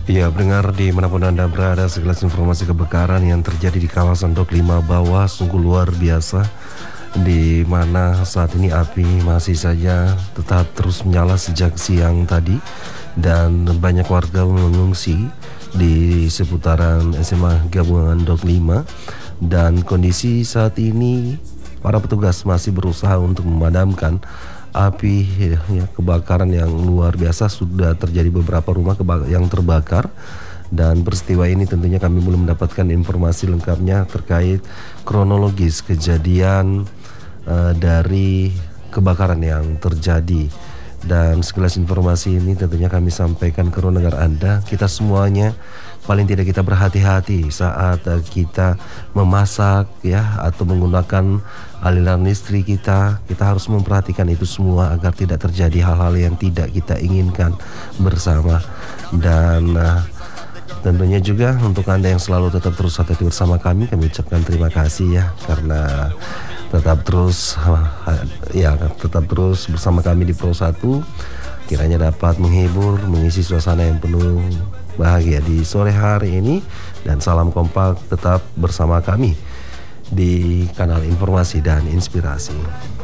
Ya, pendengar dimanapun Anda berada, segelas informasi kebakaran yang terjadi di kawasan Dok 5 bawah sungguh luar biasa, di mana saat ini api masih saja tetap terus menyala sejak siang tadi, dan banyak warga mengungsi di seputaran SMA Gabungan Dok 5. Dan kondisi saat ini para petugas masih berusaha untuk memadamkan api kebakaran yang luar biasa. Sudah terjadi beberapa rumah yang terbakar, dan peristiwa ini tentunya kami belum mendapatkan informasi lengkapnya terkait kronologis kejadian dari kebakaran yang terjadi. Dan segelas informasi ini tentunya kami sampaikan ke pendengar Anda. Kita semuanya paling tidak kita berhati-hati saat kita memasak ya, atau menggunakan aliran listrik kita. Kita harus memperhatikan itu semua agar tidak terjadi hal-hal yang tidak kita inginkan bersama. Dan tentunya juga untuk Anda yang selalu tetap terus hati-hati bersama kami ucapkan terima kasih ya, karena tetap terus bersama kami di Pro 1, kiranya dapat menghibur, mengisi suasana yang penuh bahagia di sore hari ini. Dan salam kompak tetap bersama kami di kanal informasi dan inspirasi.